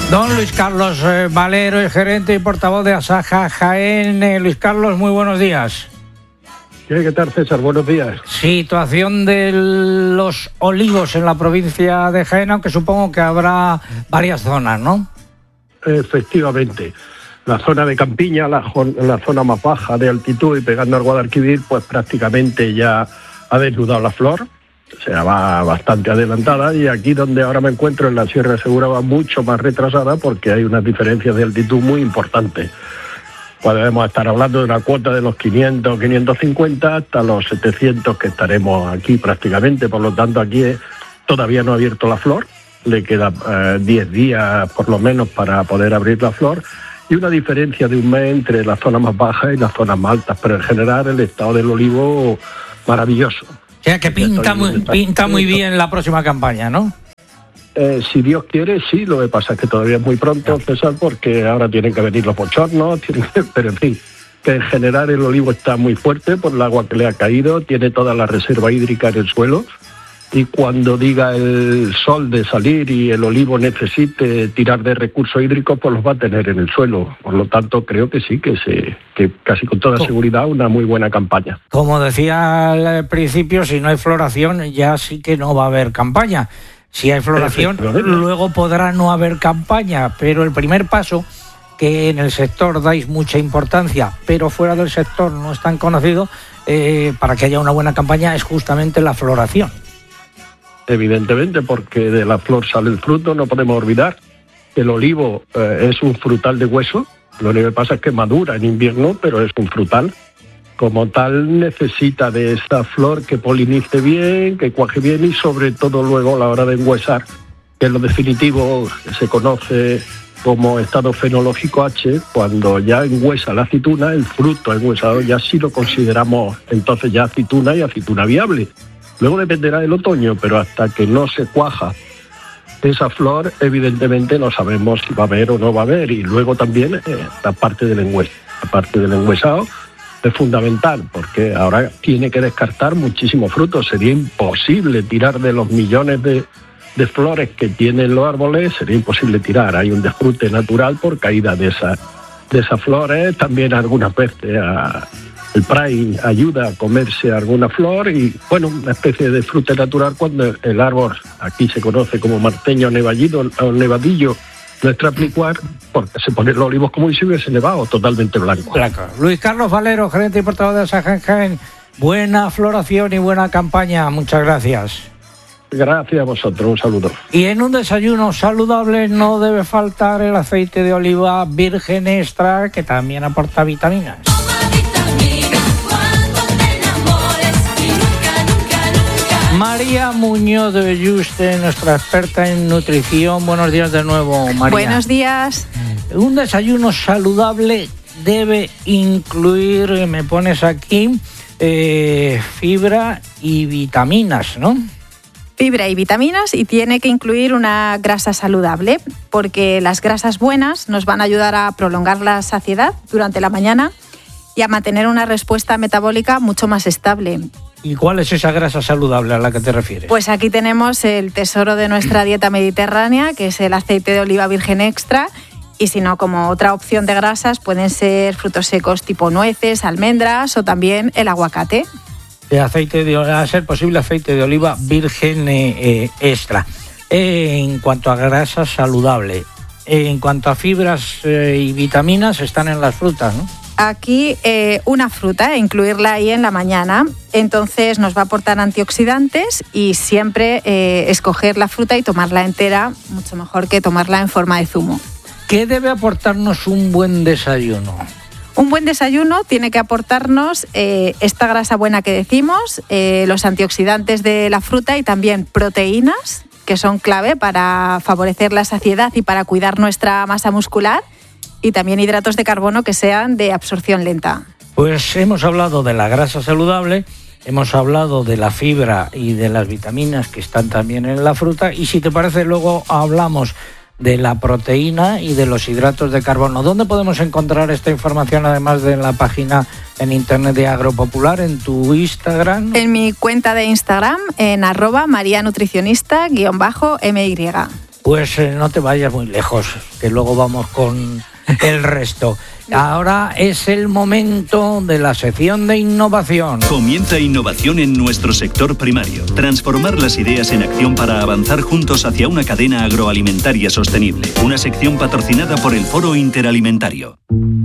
Don Luis Carlos Valero, el gerente y portavoz de Asaja Jaén. Luis Carlos, muy buenos días. ¿Qué tal, César? Buenos días. Situación de los olivos en la provincia de Jaén, aunque supongo que habrá varias zonas, ¿no? Efectivamente. La zona de Campiña, la zona más baja de altitud y pegando al Guadalquivir, pues prácticamente ya ha desnudado la flor. O sea, va bastante adelantada, y aquí donde ahora me encuentro, en la Sierra Segura, va mucho más retrasada porque hay unas diferencias de altitud muy importantes. Podemos estar hablando de una cuota de los 500, 550 hasta los 700 que estaremos aquí prácticamente. Por lo tanto, aquí todavía no ha abierto la flor, le queda 10 días por lo menos para poder abrir la flor, y una diferencia de un mes entre la zona más baja y las zonas más altas, pero en general el estado del olivo maravilloso. O sea que pinta muy bien la próxima campaña, ¿no? Si Dios quiere, sí. Lo que pasa es que todavía es muy pronto, César, porque ahora tienen que venir los bochornos, pero en fin, que en general el olivo está muy fuerte por el agua que le ha caído, tiene toda la reserva hídrica en el suelo, y cuando diga el sol de salir y el olivo necesite tirar de recursos hídricos, pues los va a tener en el suelo. Por lo tanto, creo que sí, que casi con toda seguridad una muy buena campaña. Como decía al principio, si no hay floración ya sí que no va a haber campaña. Si hay floración, luego podrá no haber campaña, pero el primer paso, que en el sector dais mucha importancia, pero fuera del sector no es tan conocido, para que haya una buena campaña, es justamente la floración. Evidentemente, porque de la flor sale el fruto. No podemos olvidar que el olivo es un frutal de hueso. Lo único que pasa es que madura en invierno, pero es un frutal. Como tal, necesita de esta flor que polinice bien, que cuaje bien, y sobre todo luego a la hora de enhuesar, que es lo definitivo, que se conoce como estado fenológico H. Cuando ya enhuesa la aceituna, el fruto enhuesado, ya sí lo consideramos entonces ya aceituna y aceituna viable. Luego dependerá del otoño, pero hasta que no se cuaja esa flor, evidentemente no sabemos si va a haber o no va a haber. Y luego también la parte del enhuesado es fundamental, porque ahora tiene que descartar muchísimos frutos. Sería imposible tirar de los millones de flores que tienen los árboles, sería imposible tirar. Hay un desfrute natural por caída de esas flores. También algunas veces el prey ayuda a comerse alguna flor, y bueno, una especie de fruto natural cuando el árbol, aquí se conoce como marteño o nevadillo, nuestra aplicuar, porque se ponen los olivos como si hubiese nevado, totalmente blanco. Luis Carlos Valero, gerente y portavoz de Asaja Jaén, buena floración y buena campaña, muchas gracias. Gracias a vosotros, un saludo. Y en un desayuno saludable no debe faltar el aceite de oliva virgen extra, que también aporta vitaminas. María Muñoz de Yuste, nuestra experta en nutrición. Buenos días de nuevo, María. Buenos días. Un desayuno saludable debe incluir, me pones aquí, fibra y vitaminas, ¿no? Fibra y vitaminas, y tiene que incluir una grasa saludable, porque las grasas buenas nos van a ayudar a prolongar la saciedad durante la mañana y a mantener una respuesta metabólica mucho más estable. ¿Y cuál es esa grasa saludable a la que te refieres? Pues aquí tenemos el tesoro de nuestra dieta mediterránea, que es el aceite de oliva virgen extra, y si no, como otra opción de grasas pueden ser frutos secos tipo nueces, almendras o también el aguacate. A ser posible aceite de oliva virgen extra. En cuanto a grasa saludable, en cuanto a fibras y vitaminas, están en las frutas, ¿no? Aquí una fruta, incluirla ahí en la mañana, entonces nos va a aportar antioxidantes, y siempre escoger la fruta y tomarla entera, mucho mejor que tomarla en forma de zumo. ¿Qué debe aportarnos un buen desayuno? Un buen desayuno tiene que aportarnos esta grasa buena que decimos, los antioxidantes de la fruta y también proteínas, que son clave para favorecer la saciedad y para cuidar nuestra masa muscular, y también hidratos de carbono que sean de absorción lenta. Pues hemos hablado de la grasa saludable, hemos hablado de la fibra y de las vitaminas que están también en la fruta, y si te parece luego hablamos de la proteína y de los hidratos de carbono. ¿Dónde podemos encontrar esta información, además de la página en internet de Agropopular, en tu Instagram? En mi cuenta de Instagram, en @marianutricionista_my. Pues no te vayas muy lejos, que luego vamos con el resto. Ahora es el momento de la sección de innovación. Comienza innovación en nuestro sector primario. Transformar las ideas en acción para avanzar juntos hacia una cadena agroalimentaria sostenible. Una sección patrocinada por el Foro Interalimentario.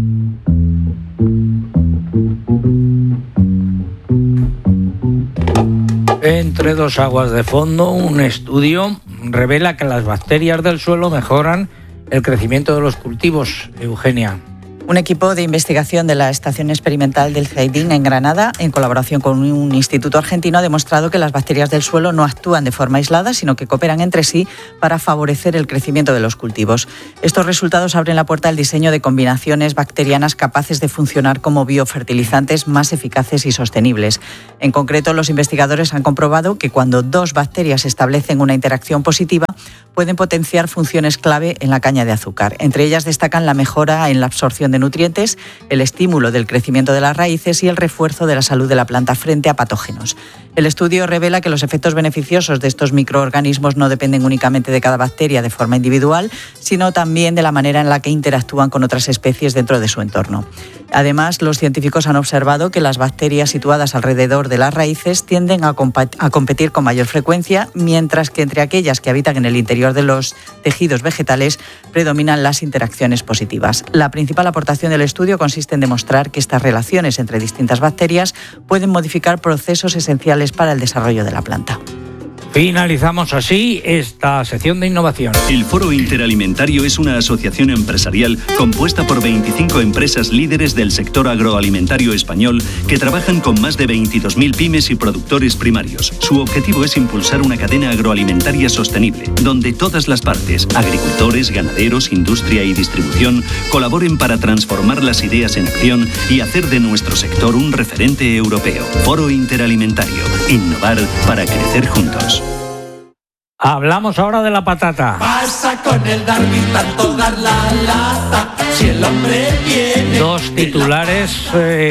Entre dos aguas de fondo, un estudio revela que las bacterias del suelo mejoran el crecimiento de los cultivos. Eugenia. Un equipo de investigación de la Estación Experimental del CEIDIN en Granada, en colaboración con un instituto argentino, ha demostrado que las bacterias del suelo no actúan de forma aislada, sino que cooperan entre sí para favorecer el crecimiento de los cultivos. Estos resultados abren la puerta al diseño de combinaciones bacterianas capaces de funcionar como biofertilizantes más eficaces y sostenibles. En concreto, los investigadores han comprobado que cuando dos bacterias establecen una interacción positiva, pueden potenciar funciones clave en la caña de azúcar. Entre ellas destacan la mejora en la absorción de nutrientes, el estímulo del crecimiento de las raíces y el refuerzo de la salud de la planta frente a patógenos. El estudio revela que los efectos beneficiosos de estos microorganismos no dependen únicamente de cada bacteria de forma individual, sino también de la manera en la que interactúan con otras especies dentro de su entorno. Además, los científicos han observado que las bacterias situadas alrededor de las raíces tienden a competir con mayor frecuencia, mientras que entre aquellas que habitan en el interior de los tejidos vegetales predominan las interacciones positivas. La principal aportación del estudio consiste en demostrar que estas relaciones entre distintas bacterias pueden modificar procesos esenciales para el desarrollo de la planta. Finalizamos así esta sección de innovación. El Foro Interalimentario es una asociación empresarial compuesta por 25 empresas líderes del sector agroalimentario español que trabajan con más de 22.000 pymes y productores primarios. Su objetivo es impulsar una cadena agroalimentaria sostenible, donde todas las partes, agricultores, ganaderos, industria y distribución, colaboren para transformar las ideas en acción y hacer de nuestro sector un referente europeo. Foro Interalimentario. Innovar para crecer juntos. Hablamos ahora de la patata. Pasa con el Darwin, tanto dar la lata, si el hombre viene... Dos titulares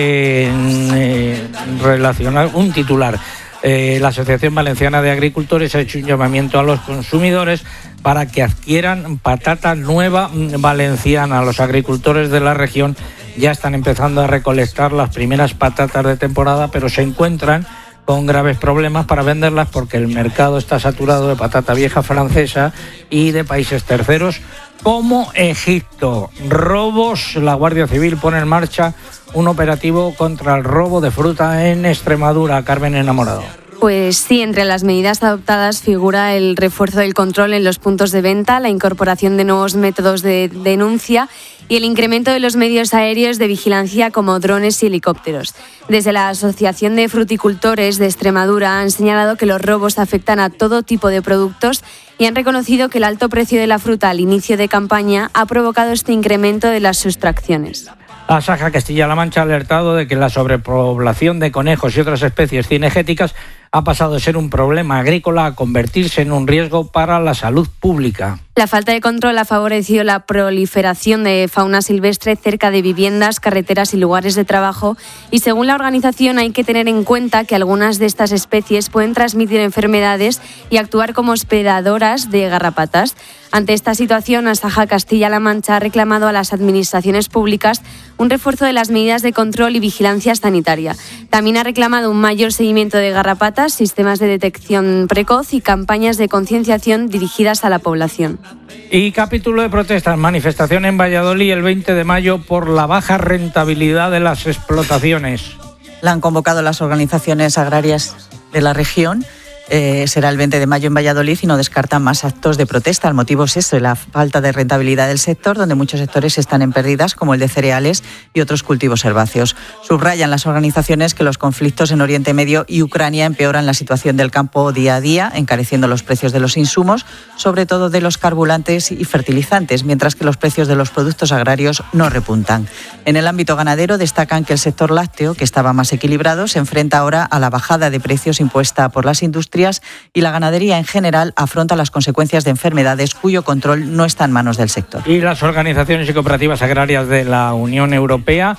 relacionados. Un titular. La Asociación Valenciana de Agricultores ha hecho un llamamiento a los consumidores para que adquieran patata nueva valenciana. Los agricultores de la región ya están empezando a recolectar las primeras patatas de temporada, pero se encuentran con graves problemas para venderlas porque el mercado está saturado de patata vieja francesa y de países terceros como Egipto. Robos. La Guardia Civil pone en marcha un operativo contra el robo de fruta en Extremadura. Carmen Enamorado. Pues sí, entre las medidas adoptadas figura el refuerzo del control en los puntos de venta, la incorporación de nuevos métodos de denuncia y el incremento de los medios aéreos de vigilancia como drones y helicópteros. Desde la Asociación de Fruticultores de Extremadura han señalado que los robos afectan a todo tipo de productos y han reconocido que el alto precio de la fruta al inicio de campaña ha provocado este incremento de las sustracciones. Asaja Castilla-La Mancha ha alertado de que la sobrepoblación de conejos y otras especies cinegéticas ha pasado de ser un problema agrícola a convertirse en un riesgo para la salud pública. La falta de control ha favorecido la proliferación de fauna silvestre cerca de viviendas, carreteras y lugares de trabajo, y según la organización hay que tener en cuenta que algunas de estas especies pueden transmitir enfermedades y actuar como hospedadoras de garrapatas. Ante esta situación, Asaja Castilla-La Mancha ha reclamado a las administraciones públicas un refuerzo de las medidas de control y vigilancia sanitaria. También ha reclamado un mayor seguimiento de garrapatas, sistemas de detección precoz y campañas de concienciación dirigidas a la población. Y capítulo de protestas, manifestación en Valladolid el 20 de mayo por la baja rentabilidad de las explotaciones. La han convocado las organizaciones agrarias de la región. Será el 20 de mayo en Valladolid y no descartan más actos de protesta. El motivo es eso, la falta de rentabilidad del sector, donde muchos sectores están en pérdidas, como el de cereales y otros cultivos herbáceos. Subrayan las organizaciones que los conflictos en Oriente Medio y Ucrania empeoran la situación del campo día a día, encareciendo los precios de los insumos, sobre todo de los carburantes y fertilizantes, mientras que los precios de los productos agrarios no repuntan. En el ámbito ganadero destacan que el sector lácteo, que estaba más equilibrado, se enfrenta ahora a la bajada de precios impuesta por las industrias y la ganadería en general afronta las consecuencias de enfermedades cuyo control no está en manos del sector. Y las organizaciones y cooperativas agrarias de la Unión Europea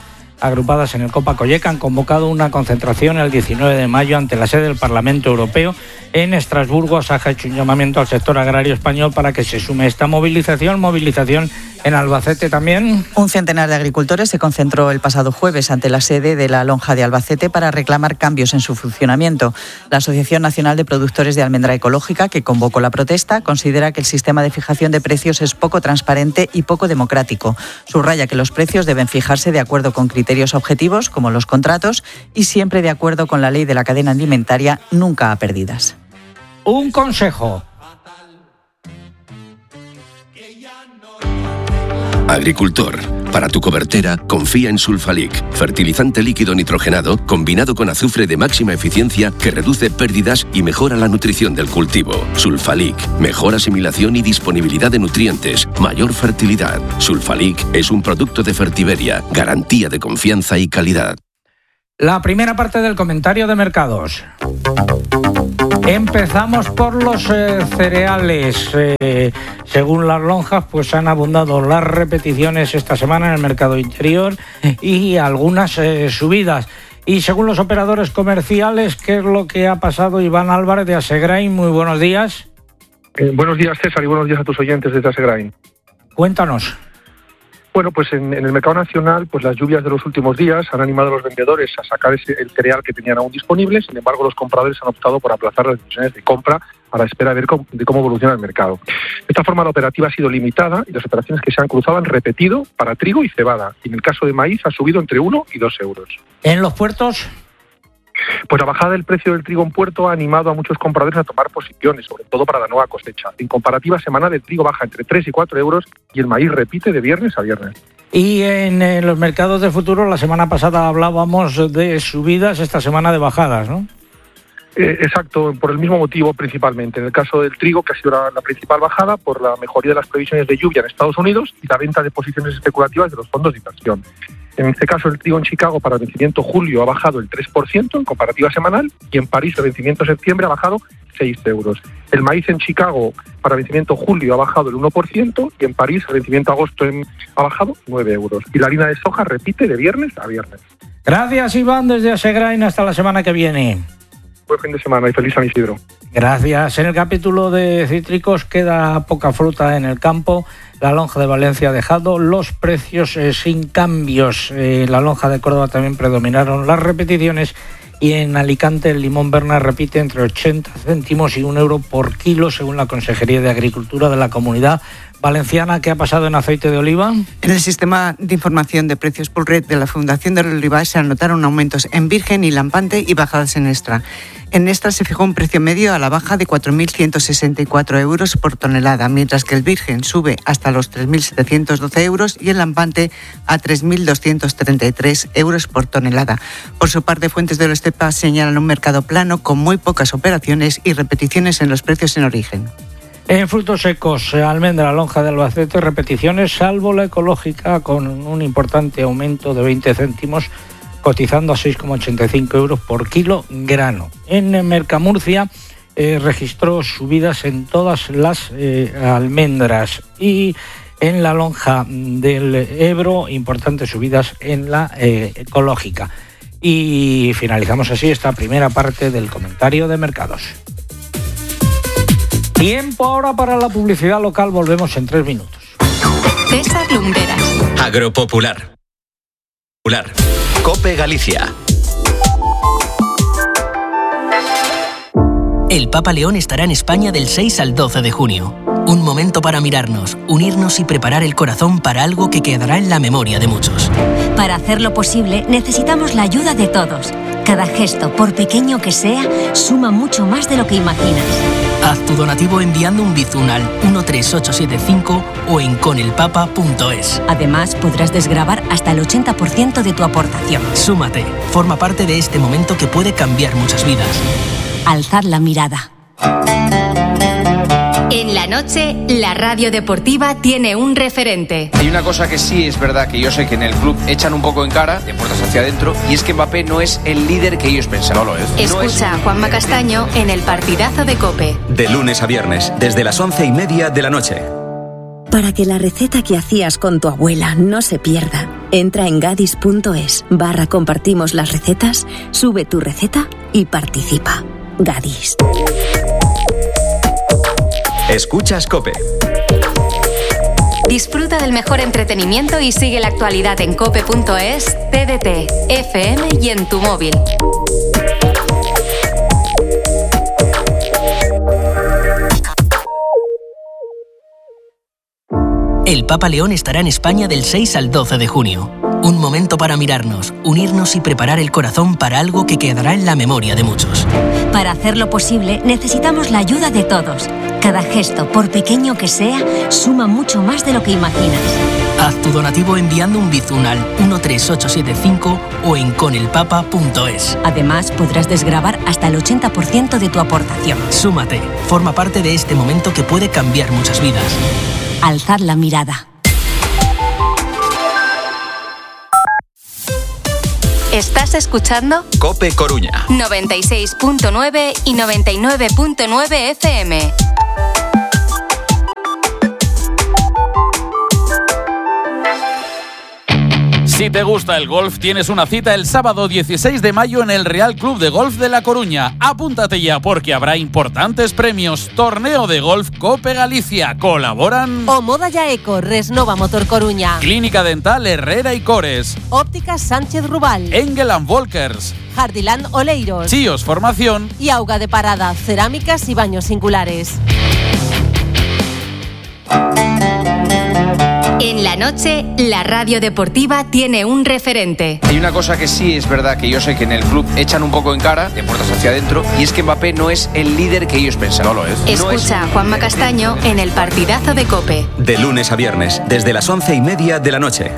agrupadas en el Copa Colleca han convocado una concentración el 19 de mayo ante la sede del Parlamento Europeo en Estrasburgo. Asaja ha hecho un llamamiento al sector agrario español para que se sume esta movilización en Albacete también. Un centenar de agricultores se concentró el pasado jueves ante la sede de la Lonja de Albacete para reclamar cambios en su funcionamiento. La Asociación Nacional de Productores de Almendra Ecológica, que convocó la protesta, considera que el sistema de fijación de precios es poco transparente y poco democrático. Subraya que los precios deben fijarse de acuerdo con criterios objetivos, como los contratos, y siempre de acuerdo con la ley de la cadena alimentaria, nunca a pérdidas. Un consejo. Agricultor, para tu cobertera, confía en Sulfalic, fertilizante líquido nitrogenado combinado con azufre de máxima eficiencia que reduce pérdidas y mejora la nutrición del cultivo. Sulfalic, mejor asimilación y disponibilidad de nutrientes, mayor fertilidad. Sulfalic es un producto de Fertiberia, garantía de confianza y calidad. La primera parte del comentario de mercados. Empezamos por los cereales. Según las lonjas, pues han abundado las repeticiones esta semana en el mercado interior y algunas subidas. Y según los operadores comerciales, ¿qué es lo que ha pasado? Iván Álvarez de Asegrain, muy buenos días. Buenos días, César, y buenos días a tus oyentes desde Asegrain. Cuéntanos. Bueno, pues en el mercado nacional, pues las lluvias de los últimos días han animado a los vendedores a sacar el cereal que tenían aún disponible. Sin embargo, los compradores han optado por aplazar las decisiones de compra a la espera de cómo evoluciona el mercado. De esta forma, la operativa ha sido limitada y las operaciones que se han cruzado han repetido para trigo y cebada. Y en el caso de maíz ha subido entre 1 y 2 euros. ¿En los puertos? Pues la bajada del precio del trigo en puerto ha animado a muchos compradores a tomar posiciones, sobre todo para la nueva cosecha. En comparativa semanal, el trigo baja entre 3 y 4 euros y el maíz repite de viernes a viernes. Y en los mercados de futuro, la semana pasada hablábamos de subidas, esta semana de bajadas, ¿no? Exacto, por el mismo motivo principalmente. En el caso del trigo, que ha sido la principal bajada por la mejoría de las previsiones de lluvia en Estados Unidos y la venta de posiciones especulativas de los fondos de inversión. En este caso, el trigo en Chicago para el vencimiento julio ha bajado el 3% en comparativa semanal y en París el vencimiento septiembre ha bajado 6 euros. El maíz en Chicago para vencimiento julio ha bajado el 1% y en París el vencimiento agosto ha bajado 9 euros. Y la harina de soja repite de viernes a viernes. Gracias, Iván, desde Asegrain. Hasta la semana que viene. Buen fin de semana y feliz San Isidro. Gracias. En el capítulo de cítricos queda poca fruta en el campo. La lonja de Valencia ha dejado los precios sin cambios. La lonja de Córdoba también predominaron las repeticiones. Y en Alicante el limón Berna repite entre 80 céntimos y 1 euro por kilo, según la Consejería de Agricultura de la Comunidad Valenciana. ¿Qué ha pasado en aceite de oliva? En el sistema de información de precios Pulred de la Fundación del Olivar se anotaron aumentos en virgen y lampante y bajadas en extra. En extra se fijó un precio medio a la baja de 4.164 euros por tonelada, mientras que el virgen sube hasta los 3.712 euros y el lampante a 3.233 euros por tonelada. Por su parte, fuentes de Estepa señalan un mercado plano con muy pocas operaciones y repeticiones en los precios en origen. En frutos secos, almendra, lonja de Albacete, repeticiones, salvo la ecológica, con un importante aumento de 20 céntimos, cotizando a 6,85 euros por kilo grano. En Mercamurcia registró subidas en todas las almendras y en la lonja del Ebro importantes subidas en la ecológica. Y finalizamos así esta primera parte del comentario de mercados. Tiempo ahora para la publicidad local, volvemos en 3 minutos. César Lumberas. Agropopular. COPE Galicia. El Papa León estará en España del 6 al 12 de junio. Un momento para mirarnos, unirnos y preparar el corazón para algo que quedará en la memoria de muchos. Para hacerlo posible, necesitamos la ayuda de todos. Cada gesto, por pequeño que sea, suma mucho más de lo que imaginas. Haz tu donativo enviando un bizum al 13875 o en conelpapa.es. Además, podrás desgravar hasta el 80% de tu aportación. Súmate, forma parte de este momento que puede cambiar muchas vidas. Alzad la mirada. En la noche, la radio deportiva tiene un referente. Hay una cosa que sí es verdad, que yo sé que en el club echan un poco en cara, de puertas hacia adentro, y es que Mbappé no es el líder que ellos pensaban. No lo es. Escucha a Juanma Castaño en el partidazo de COPE. De lunes a viernes, desde las 11:30 de la noche. Para que la receta que hacías con tu abuela no se pierda, Entra en gadis.es/compartimos las recetas, sube tu receta y participa. Gadis. Escuchas COPE. Disfruta del mejor entretenimiento y sigue la actualidad en cope.es, TDT, FM y en tu móvil. El Papa León estará en España del 6 al 12 de junio. Un momento para mirarnos, unirnos y preparar el corazón para algo que quedará en la memoria de muchos. Para hacerlo posible, necesitamos la ayuda de todos. Cada gesto, por pequeño que sea, suma mucho más de lo que imaginas. Haz tu donativo enviando un Bizum al 13875 o en conelpapa.es. Además, podrás desgravar hasta el 80% de tu aportación. Súmate, forma parte de este momento que puede cambiar muchas vidas. Alzad la mirada. ¿Estás escuchando? COPE Coruña. 96.9 y 99.9 FM. Si te gusta el golf, tienes una cita el sábado 16 de mayo en el Real Club de Golf de La Coruña. Apúntate ya porque habrá importantes premios. Torneo de Golf Cope Galicia. Colaboran Omoda Yaeco, Resnova Motor Coruña, Clínica Dental Herrera y Cores, Ópticas Sánchez Rubal, Engel & Volkers, Jardiland Oleiros, Chíos Formación y Auga de Parada, cerámicas y baños singulares. En la noche, la radio deportiva tiene un referente. Hay una cosa que sí es verdad que yo sé que en el club echan un poco en cara, de puertas hacia adentro, y es que Mbappé no es el líder que ellos pensaban. No lo es. Escucha a Juanma Castaño en el partidazo de COPE. De lunes a viernes, desde las 11:30 de la noche.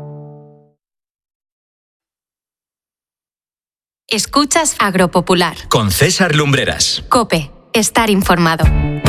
Escuchas Agropopular. Con César Lumbreras. COPE. Estar informado.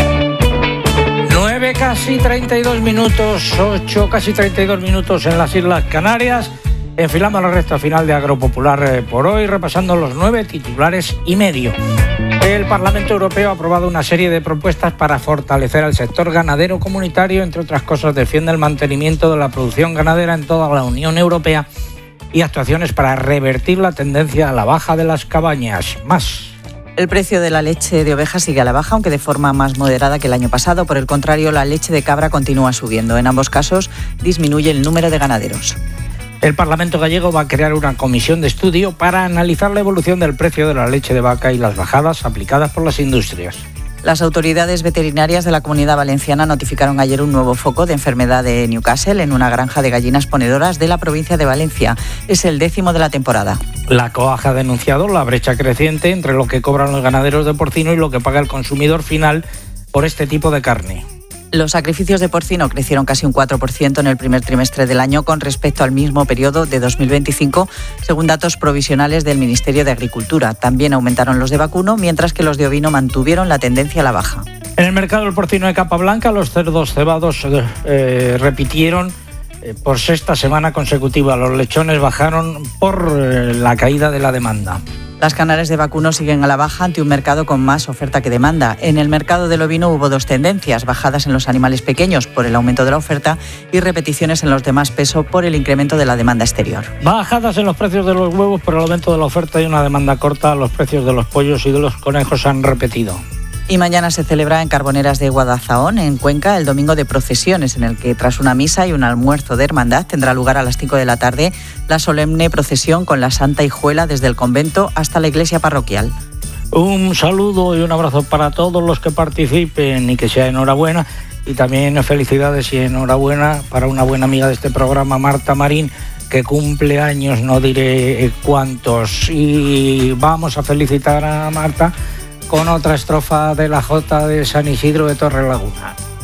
9 casi 32 minutos, 8 casi 32 minutos en las Islas Canarias. Enfilamos la recta final de Agropopular por hoy, repasando los 9 titulares y medio. El Parlamento Europeo ha aprobado una serie de propuestas para fortalecer al sector ganadero comunitario. Entre otras cosas, defiende el mantenimiento de la producción ganadera en toda la Unión Europea y actuaciones para revertir la tendencia a la baja de las cabañas. Más. El precio de la leche de oveja sigue a la baja, aunque de forma más moderada que el año pasado. Por el contrario, la leche de cabra continúa subiendo. En ambos casos, disminuye el número de ganaderos. El Parlamento gallego va a crear una comisión de estudio para analizar la evolución del precio de la leche de vaca y las bajadas aplicadas por las industrias. Las autoridades veterinarias de la Comunidad Valenciana notificaron ayer un nuevo foco de enfermedad de Newcastle en una granja de gallinas ponedoras de la provincia de Valencia. Es el 10º de la temporada. La COAG ha denunciado la brecha creciente entre lo que cobran los ganaderos de porcino y lo que paga el consumidor final por este tipo de carne. Los sacrificios de porcino crecieron casi un 4% en el primer trimestre del año con respecto al mismo periodo de 2025, según datos provisionales del Ministerio de Agricultura. También aumentaron los de vacuno, mientras que los de ovino mantuvieron la tendencia a la baja. En el mercado del porcino de capa blanca, los cerdos cebados repitieron por sexta semana consecutiva. Los lechones bajaron por la caída de la demanda. Las canales de vacuno siguen a la baja ante un mercado con más oferta que demanda. En el mercado del ovino hubo dos tendencias: bajadas en los animales pequeños por el aumento de la oferta y repeticiones en los de más peso por el incremento de la demanda exterior. Bajadas en los precios de los huevos por el aumento de la oferta y una demanda corta. Los precios de los pollos y de los conejos han repetido. Y mañana se celebra en Carboneras de Guadalzahón, en Cuenca, el domingo de procesiones, en el que tras una misa y un almuerzo de hermandad tendrá lugar a las 5 de la tarde la solemne procesión con la Santa Hijuela desde el convento hasta la iglesia parroquial. Un saludo y un abrazo para todos los que participen y que sea enhorabuena. Y también felicidades y enhorabuena para una buena amiga de este programa, Marta Marín, que cumple años, no diré cuántos. Y vamos a felicitar a Marta con otra estrofa de la Jota de San Isidro de Torrelaguna.